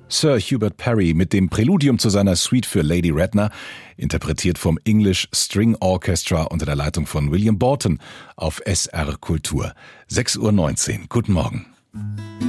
Sir Hubert Parry mit dem Präludium zu seiner Suite für Lady Radna, interpretiert vom English String Orchestra unter der Leitung von William Borton auf SR Kultur. 6:19 Uhr. Guten Morgen.